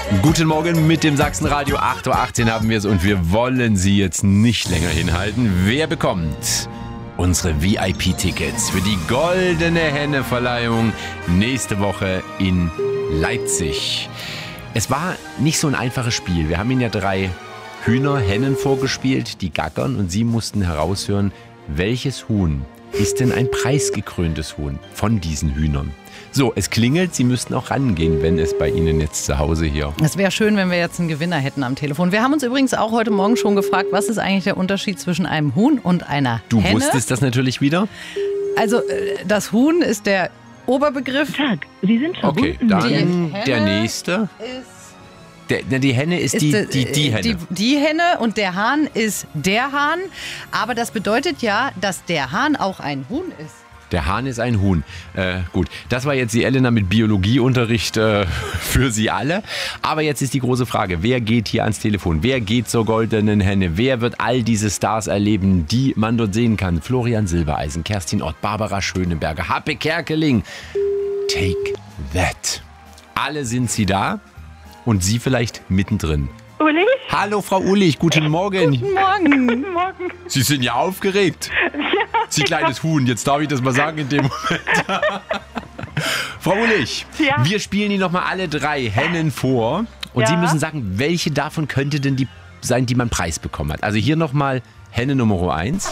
Guten Morgen mit dem Sachsenradio. 8.18 Uhr haben wir es und wir wollen Sie jetzt nicht länger hinhalten. Wer bekommt unsere VIP-Tickets für die Goldene Henne-Verleihung nächste Woche in Leipzig? Es war nicht so ein einfaches Spiel. Wir haben Ihnen ja 3 Hühner-Hennen vorgespielt, die gackern, und Sie mussten heraushören, welches Huhn ist denn ein preisgekröntes Huhn von diesen Hühnern. So, es klingelt, Sie müssten auch rangehen, wenn es bei Ihnen jetzt zu Hause hier. Es wäre schön, wenn wir jetzt einen Gewinner hätten am Telefon. Wir haben uns übrigens auch heute Morgen schon gefragt, was ist eigentlich der Unterschied zwischen einem Huhn und einer Du Henne? wusstest das natürlich wieder? Also, das Huhn ist der Oberbegriff. Tag, Sie sind verbunden. Okay, dann Die der Henne nächste. Die Henne ist die Henne. Die Henne und der Hahn ist der Hahn. Aber das bedeutet ja, dass der Hahn auch ein Huhn ist. Der Hahn ist ein Huhn. Gut, das war jetzt die Elena mit Biologieunterricht für Sie alle. Aber jetzt ist die große Frage, wer geht hier ans Telefon? Wer geht zur Goldenen Henne? Wer wird all diese Stars erleben, die man dort sehen kann? Florian Silbereisen, Kerstin Ott, Barbara Schöneberger, Happe Kerkeling. Take that. Alle sind sie da und Sie vielleicht mittendrin. Uli? Hallo Frau Ulich, guten Morgen. Guten Morgen. Guten Morgen. Sie sind ja aufgeregt. Ja. Sie kleines Huhn, jetzt darf ich das mal sagen in dem Moment. Frau Ulich, Ja. wir spielen Ihnen nochmal alle 3 Hennen vor. Und Ja. Sie müssen sagen, welche davon könnte denn die sein, die man Preis bekommen hat. Also hier nochmal Henne Nummer 1.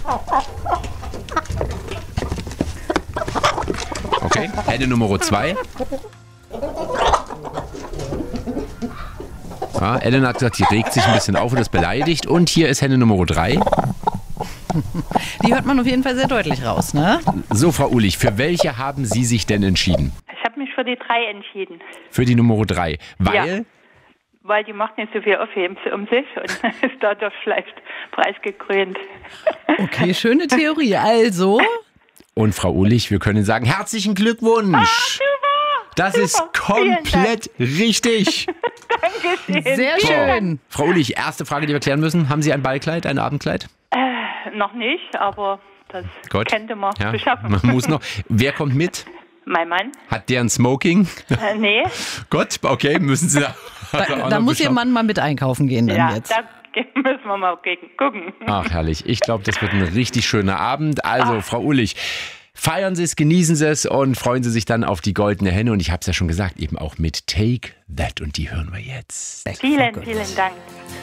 Okay, Henne Nummer 2. Ja, Elena hat gesagt, die regt sich ein bisschen auf und ist beleidigt. Und hier ist Henne Nummer 3. Die hört man auf jeden Fall sehr deutlich raus, ne? So, Frau Ulich, für welche haben Sie sich denn entschieden? Ich habe mich für die 3 entschieden. Für die Nummer 3. Weil? Weil die macht nicht so viel Aufhebens um sich und ist dadurch vielleicht preisgekrönt. Okay, schöne Theorie. Also, Und Frau Ulich, wir können sagen, herzlichen Glückwunsch. Das ist komplett richtig. Dankeschön. sehr schön. Frau Ulich, erste Frage, die wir klären müssen. Haben Sie ein Ballkleid, ein Abendkleid? Noch nicht, aber das Gut. könnte man Ja, beschaffen. man muss noch. Wer kommt mit? Mein Mann? Hat der ein Smoking? Nee. Gut, okay, müssen Sie da. Da muss Ihr Mann mal mit einkaufen gehen dann Ja, jetzt. da müssen wir mal gucken. Ach, herrlich. Ich glaube, das wird ein richtig schöner Abend. Also, Frau Ulich, feiern Sie es, genießen Sie es und freuen Sie sich dann auf die Goldene Henne. Und ich habe es ja schon gesagt, eben auch mit Take That. Und die hören wir jetzt. Vielen Dank.